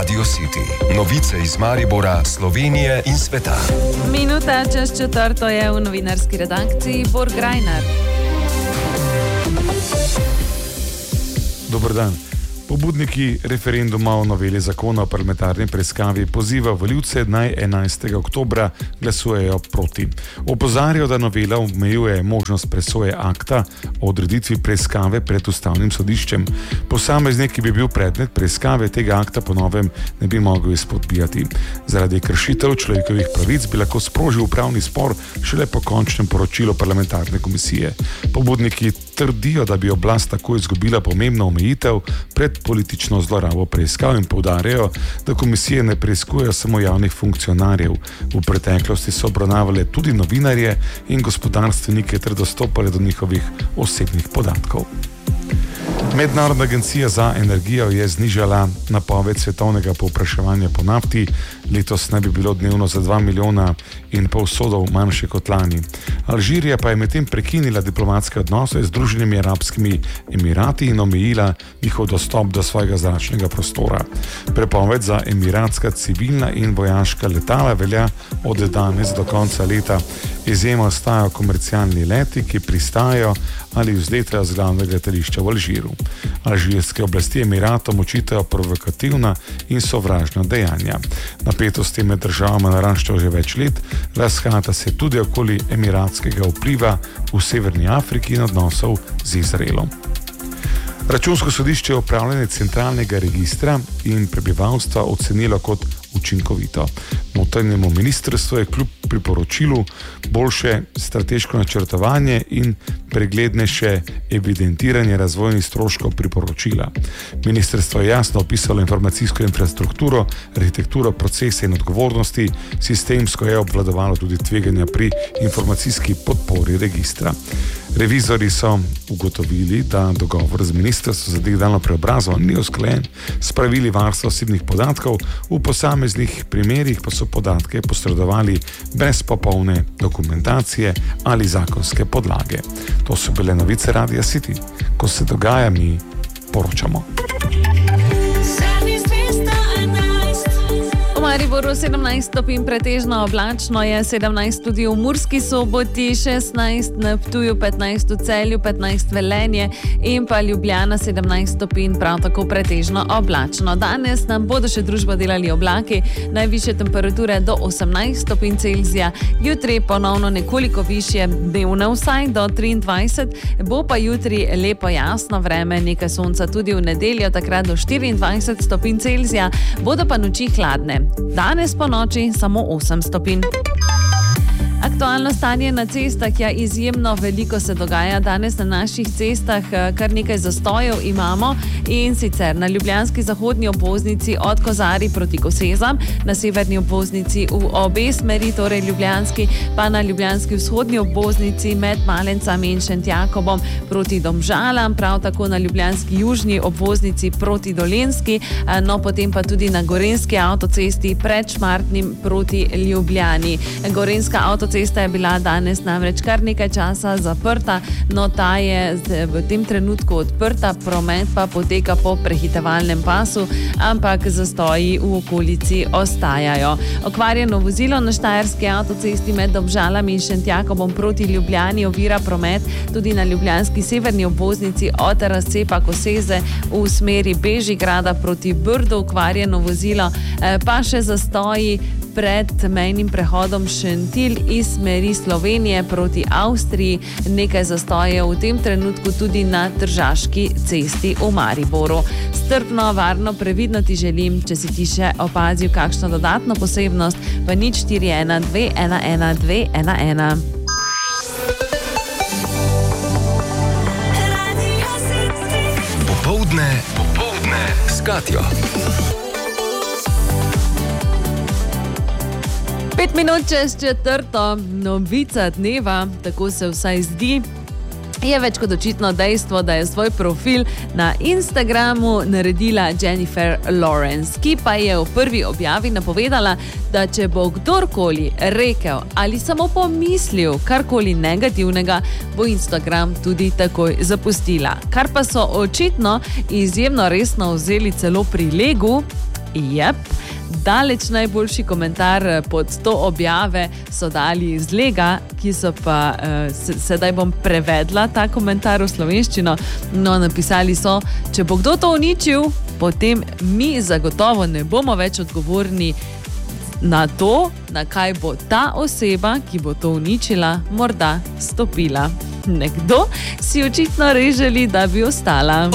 Radio City. Novice iz Maribora, Slovenije in sveta. Minuta čez 4 je v novinarski redakciji Bor Grajnar. Dober dan. Pobudniki referenduma o noveli zakona o parlamentarni preiskavi pozivajo volivce naj 11. oktobra glasujejo proti. Opozarjajo, da novela omejuje možnost presoje akta o odreditvi preiskave pred ustavnim sodiščem. Posameznik, ki bi bil predmet preiskave, tega akta po novem ne bi mogel izpodbijati. Zaradi kršitev človekovih pravic bi lahko sprožil upravni spor šele po končnem poročilu parlamentarne komisije. Pobudniki trdijo, da bi oblast tako izgubila pomembno omejitev pred politično zlorabo preiskav in poudarjajo, da komisije ne preiskujejo samo javnih funkcionarjev. V preteklosti so obravnavale tudi novinarje in gospodarstvenike ter dostopale do njihovih osebnih podatkov. Mednarodna agencija za energijo je znižala napoved svetovnega povpraševanja po nafti. Letos naj bi bilo dnevno za 2,5 milijona sodov manjše kot lani. Alžirija pa je medtem prekinila diplomatske odnose z Združenimi arabskimi emirati in omejila njihov dostop do svojega zračnega prostora. Prepoved za emiratska civilna in vojaška letala velja od danes do konca leta. Izjema ostajajo komercialni leti, ki pristajajo ali vzletajo z glavnega letališča v Alžiru. Alžirske oblasti emiratom očitajo provokativna in sovražna dejanja. Napetosti med državama naraščajo že več let, razhajata se tudi okoli emiratskega vpliva v Severni Afriki in odnosov z Izraelom. Računsko sodišče je upravljanje centralnega registra in prebivalstva ocenilo kot učinkovito. Notranjemu ministrstvu je kljub priporočilu boljše strateško načrtovanje in preglednejše evidentiranje razvojnih stroškov priporočila. Ministrstvo je jasno opisalo informacijsko infrastrukturo, arhitekturo, procese in odgovornosti, sistemsko je obvladovalo tudi tveganja pri informacijski podpori registra. Revizori so ugotovili, da dogovor z ministrstvom za digitalno preobrazbo ni usklajen s pravili varstva osebnih podatkov, v posameznih primerih pa so podatke posredovali brez popolne dokumentacije ali zakonske podlage. To so bile novice Radia City. Ko se dogaja, mi poročamo. V Mariboru 17 stopinj pretežno oblačno je, 17 tudi v Murski Soboti, 16 na Ptuju, 15 v Celju, 15 Velenje in pa Ljubljana 17 stopinj prav tako pretežno oblačno. Danes nam bodo še družbo delali oblaki, najvišje temperature do 18 stopinj Celzija, jutri ponovno nekoliko višje, dnevno vsaj do 23, bo pa jutri lepo jasno vreme, nekaj sonca tudi v nedeljo, takrat do 24 stopinj Celzija, bodo pa noči hladne. Danes po noči samo 8 stopinj. Aktualno stanje na cestah, izjemno veliko se dogaja danes na naših cestah, kar nekaj zastojev imamo in sicer na ljubljanski zahodni obvoznici od Kozarij proti Kosezam, na severni obvoznici v obe smeri, torej ljubljanski, pa na ljubljanski vzhodni obvoznici med Malencami in Šentjakobom proti Domžalam, prav tako na ljubljanski južni obvoznici proti Dolenjski, no potem pa tudi na gorenjski avtocesti pred Šmartnim proti Ljubljani. Gorenjska avtocesta je bila danes namreč kar nekaj časa zaprta, no ta je v tem trenutku odprta, promet pa poteka po prehitevalnem pasu, ampak zastoji v okolici ostajajo. Okvarjeno vozilo na štajerski avtocesti med Domžalami in Šentjakobom proti Ljubljani ovira promet tudi na ljubljanski severni obvoznici od razcepa Koseze v smeri Bežigrada proti Brdu. Okvarjeno vozilo pa še zastoji pred mejnim prehodom Šentilj iz smeri Slovenije proti Avstriji. Nekaj zastojev v tem trenutku tudi na Tržaški cesti v Mariboru. Strpno, varno, previdno ti želim, če si ti še opazil kakšno dodatno posebnost, pa 041 211 211. Popoldne s Katjo. 5 minut čez 4, novica dneva, tako se vsaj zdi, je več kot očitno dejstvo, da je svoj profil na Instagramu naredila Jennifer Lawrence, ki pa je v prvi objavi napovedala, da če bo kdorkoli rekel ali samo pomislil karkoli negativnega, bo Instagram tudi takoj zapustila. Kar pa so očitno izjemno resno vzeli celo pri Legu, Jep. Daleč najboljši komentar pod to objave so dali iz Lega, ki so pa, sedaj bom prevedla ta komentar v slovenščino, no napisali so, če bo kdo to uničil, potem mi zagotovo ne bomo več odgovorni na to, na kaj bo ta oseba, ki bo to uničila, morda stopila. Nekdo si očitno res želi, da bi ostala.